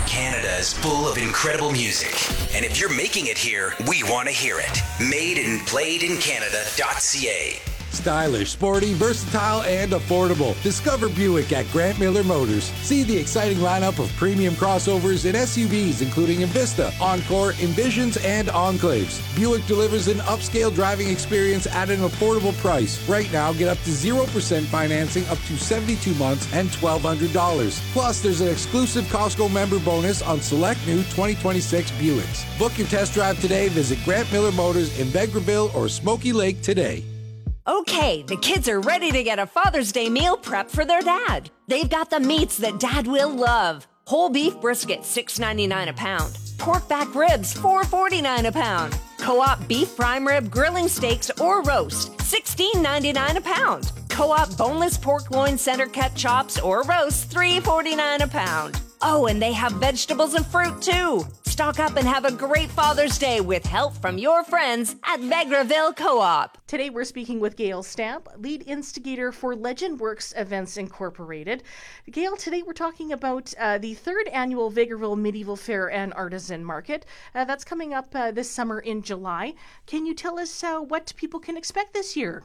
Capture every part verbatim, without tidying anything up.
Canada is full of incredible music. And if you're making it here, we want to hear it. made and played in canada dot c a. Stylish, sporty, versatile, and affordable. Discover Buick at Grant Miller Motors. See the exciting lineup of premium crossovers and S U Vs, including Envista, Encore, Envisions, and Enclaves. Buick delivers an upscale driving experience at an affordable price. Right now, get up to zero percent financing up to seventy-two months and twelve hundred dollars. Plus, there's an exclusive Costco member bonus on select new twenty twenty-six Buicks. Book your test drive today. Visit Grant Miller Motors in Vegreville or Smoky Lake today. Okay, the kids are ready to get a Father's Day meal prep for their dad. They've got the meats that Dad will love. Whole beef brisket, six ninety-nine a pound. Pork back ribs, four forty-nine a pound. Co-op beef prime rib grilling steaks or roast, sixteen ninety-nine a pound. Co-op boneless pork loin center cut chops or roast, three forty-nine a pound. Oh, and they have vegetables and fruit too. Stock up and have a great Father's Day with help from your friends at Vegreville Co-op. Today we're speaking with Gail Stamp, lead instigator for Legend Works Events Incorporated. Gail, today we're talking about uh, the third annual Vegreville Medieval Fair and Artisan Market. Uh, that's coming up uh, this summer in July. Can you tell us uh, what people can expect this year?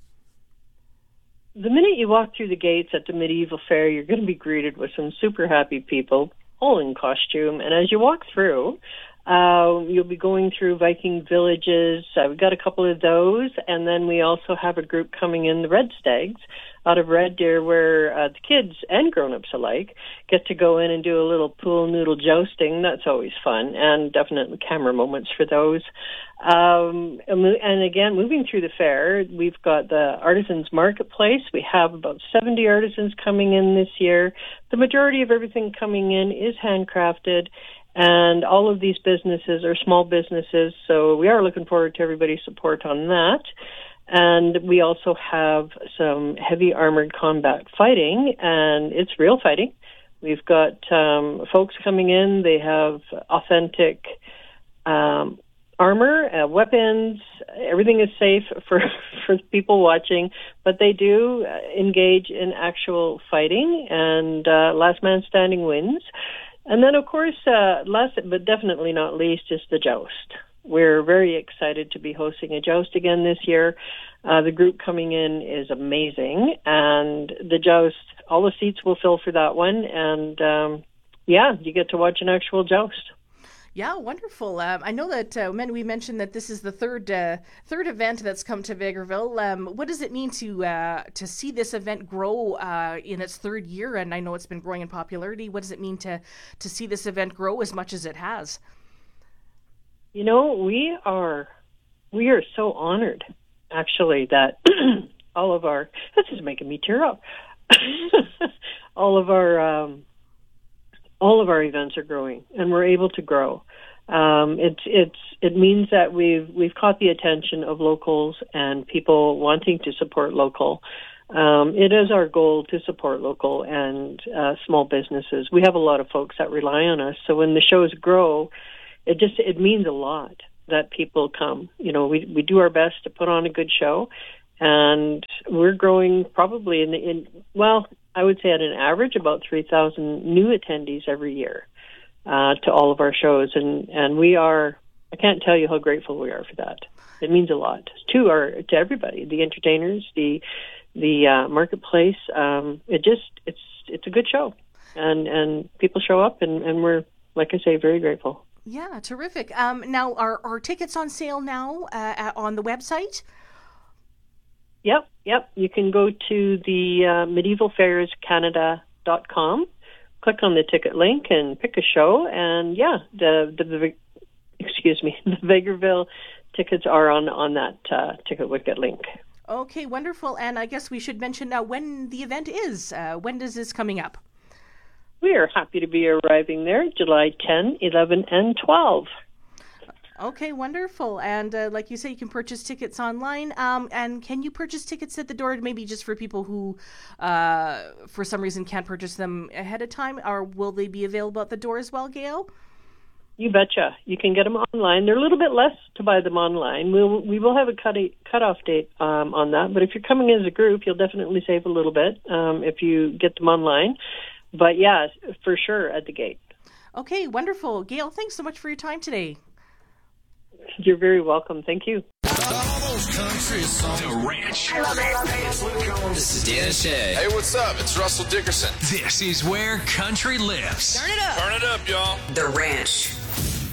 The minute you walk through the gates at the Medieval Fair, you're going to be greeted with some super happy people, all in costume. And as you walk through, uh, you'll be going through Viking villages. Uh, we've got a couple of those. And then we also have a group coming in, the Red Stags, out of Red Deer, where uh, the kids and grown-ups alike get to go in and do a little pool noodle jousting. That's always fun, and definitely camera moments for those. Um, and again, moving through the fair, we've got the Artisans Marketplace. We have about seventy artisans coming in this year. The majority of everything coming in is handcrafted, and all of these businesses are small businesses, so we are looking forward to everybody's support on that. And we also have some heavy armored combat fighting, and it's real fighting. We've got um, folks coming in. They have authentic um, armor, uh, weapons. Everything is safe for, for people watching, but they do engage in actual fighting, and uh, last man standing wins. And then, of course, uh, last but definitely not least, is the joust. We're very excited to be hosting a joust again this year. Uh, the group coming in is amazing, and the joust, all the seats will fill for that one, and um, yeah, you get to watch an actual joust. Yeah, wonderful. Um, I know that uh, we mentioned that this is the third uh, third event that's come to Vegreville. Um, what does it mean to uh, to see this event grow uh, in its third year? And I know it's been growing in popularity. What does it mean to to see this event grow as much as it has? You know, we are we are so honored, actually, that all of our, this is making me tear up, all of our um, all of our events are growing, and we're able to grow. Um, it's it's it means that we've we've caught the attention of locals and people wanting to support local. Um, it is our goal to support local and uh, small businesses. We have a lot of folks that rely on us, so when the shows grow, it just it means a lot that people come. You know, we we do our best to put on a good show, and we're growing probably in the in well, I would say at an average about three thousand new attendees every year uh, to all of our shows, and and we are. I can't tell you how grateful we are for that. It means a lot to our to everybody, the entertainers, the the uh, marketplace. Um, it just it's it's a good show, and and people show up, and, and we're, like I say, very grateful. Yeah, terrific. Um, now, are, are tickets on sale now uh, on the website? Yep, yep. You can go to the uh, medieval fairs canada dot com, click on the ticket link, and pick a show. And yeah, the the, the excuse me, the Vegreville tickets are on on that uh, ticket wicket link. Okay, wonderful. And I guess we should mention now when the event is. Uh, when is this coming up? We are happy to be arriving there July tenth, eleven, and twelve. Okay, wonderful. And uh, like you say, you can purchase tickets online. Um, and can you purchase tickets at the door, maybe just for people who, uh, for some reason, can't purchase them ahead of time? Or will they be available at the door as well, Gail? You betcha. You can get them online. They're a little bit less to buy them online. We'll, we will have a cut cutoff date um, on that. But if you're coming as a group, you'll definitely save a little bit um, if you get them online. But yeah, for sure at the gate. Okay, wonderful. Gail, thanks so much for your time today. You're very welcome. Thank you. The Ranch. I love it. I love it. It's Luke Combs. This is Dan Shay. Hey, what's up? It's Russell Dickerson. This is where country lives. Turn it up. Turn it up, y'all. The Ranch.